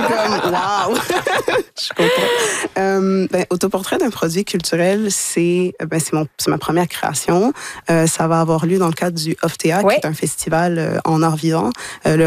comme, waouh! Je suis contente. Autoportrait d'un produit culturel, c'est ma première création. Ça va avoir lieu dans le cadre du OFTEA, qui est un festival en art vivant.